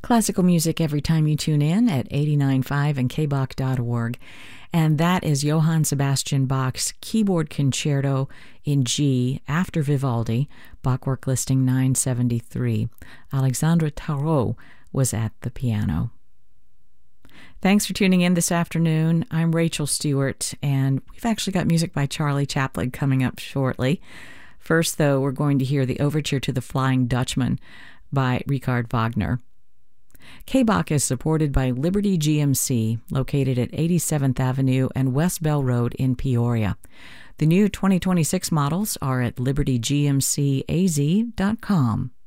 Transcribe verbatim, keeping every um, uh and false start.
Classical music every time you tune in at eighty-nine point five and k bach dot org. And that is Johann Sebastian Bach's Keyboard Concerto in G after Vivaldi, Bach work listing nine seventy-three. Alexandre Tarot was at the piano. Thanks for tuning in this afternoon. I'm Rachel Stewart, and we've actually got music by Charlie Chaplin coming up shortly. First, though, we're going to hear the Overture to the Flying Dutchman by Richard Wagner. K-Bach is supported by Liberty G M C, located at eighty-seventh Avenue and West Bell Road in Peoria. The new twenty twenty-six models are at liberty g m c a z dot com.